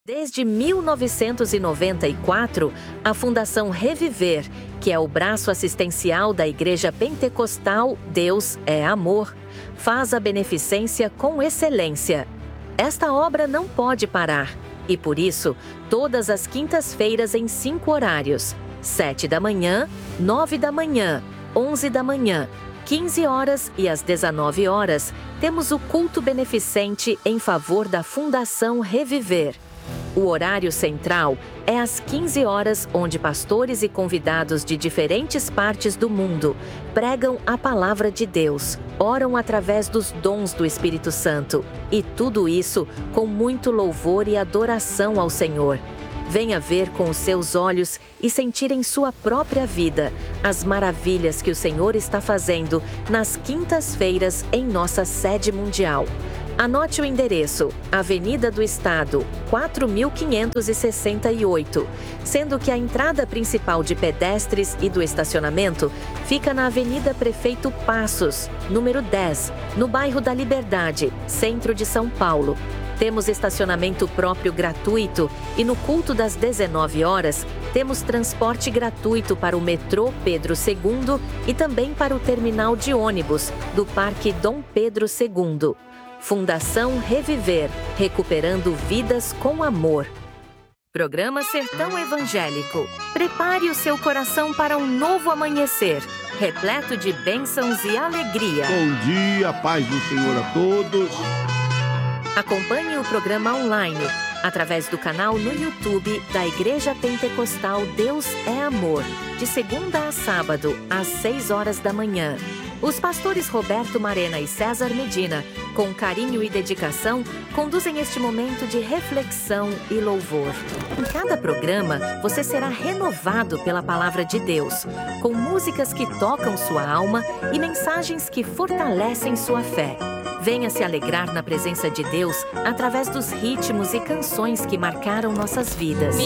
Desde 1994, a Fundação Reviver, que é o braço assistencial da Igreja Pentecostal Deus é Amor, faz a beneficência com excelência. Esta obra não pode parar e, por isso, todas as quintas-feiras em 5 horários: 7 da manhã, 9 da manhã, 11 da manhã, 15 horas e às 19 horas, temos o culto beneficente em favor da Fundação Reviver. O horário central é às 15 horas, onde pastores e convidados de diferentes partes do mundo pregam a palavra de Deus, oram através dos dons do Espírito Santo, e tudo isso com muito louvor e adoração ao Senhor. Venha ver com os seus olhos e sentir em sua própria vida as maravilhas que o Senhor está fazendo nas quintas-feiras em nossa sede mundial. Anote o endereço: Avenida do Estado, 4568, sendo que a entrada principal de pedestres e do estacionamento fica na Avenida Prefeito Passos, número 10, no bairro da Liberdade, centro de São Paulo. Temos estacionamento próprio gratuito e no culto das 19 horas, temos transporte gratuito para o metrô Pedro II e também para o terminal de ônibus do Parque Dom Pedro II. Fundação Reviver, recuperando vidas com amor. Programa Sertão Evangélico. Prepare o seu coração para um novo amanhecer, repleto de bênçãos e alegria. Bom dia, paz do Senhor a todos. Acompanhe o programa online, através do canal no YouTube da Igreja Pentecostal Deus é Amor, de segunda a sábado, às 6 horas da manhã. Os pastores Roberto Marena e César Medina, com carinho e dedicação, conduzem este momento de reflexão e louvor. Em cada programa, você será renovado pela palavra de Deus, com músicas que tocam sua alma e mensagens que fortalecem sua fé. Venha se alegrar na presença de Deus através dos ritmos e canções que marcaram nossas vidas.